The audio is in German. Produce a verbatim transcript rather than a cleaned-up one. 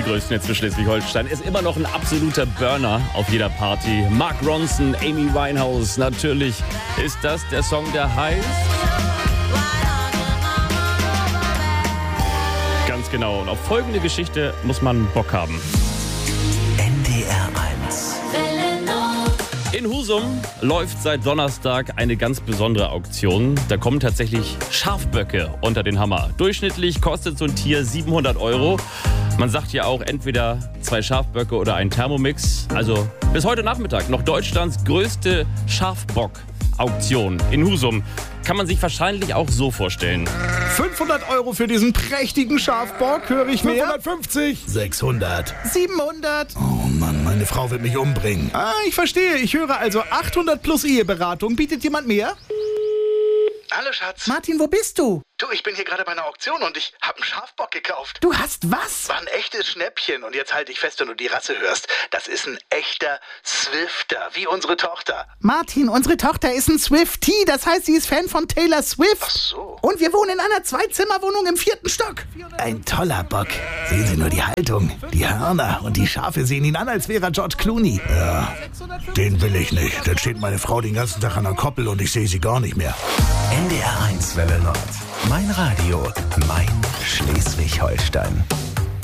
größten jetzt für Schleswig-Holstein, ist immer noch ein absoluter Burner auf jeder Party. Mark Ronson, Amy Winehouse, natürlich ist das der Song, der heißt... Ganz genau. Und auf folgende Geschichte muss man Bock haben. N D R eins. In Husum läuft seit Donnerstag eine ganz besondere Auktion. Da kommen tatsächlich Schafböcke unter den Hammer. Durchschnittlich kostet so ein Tier siebenhundert Euro. Man sagt ja auch entweder zwei Schafböcke oder ein Thermomix. Also bis heute Nachmittag noch Deutschlands größte Schafbock-Auktion in Husum. Kann man sich wahrscheinlich auch so vorstellen. fünfhundert Euro für diesen prächtigen Schafbock, höre ich mehr? fünfhundertfünfzig. sechshundert. siebenhundert. Oh Mann, meine Frau wird mich umbringen. Ah, ich verstehe. Ich höre also achthundert plus Eheberatung. Bietet jemand mehr? Hallo Schatz. Martin, wo bist du? Du, ich bin hier gerade bei einer Auktion und ich habe einen Schafbock gekauft. Du hast was? War ein echtes Schnäppchen und jetzt halte ich fest, wenn du die Rasse hörst. Das ist ein echter Swifter, wie unsere Tochter. Martin, unsere Tochter ist ein Swiftie. Das heißt, sie ist Fan von Taylor Swift. Ach so. Und wir wohnen in einer Zwei-Zimmer-Wohnung im vierten Stock. Ein toller Bock. Sehen Sie nur die Haltung, die Hörner und die Schafe sehen ihn an, als wäre er George Clooney. Ja, den will ich nicht. Dann steht meine Frau den ganzen Tag an der Koppel und ich sehe sie gar nicht mehr. N D R eins Welle Nord. Mein Radio, mein Schleswig-Holstein.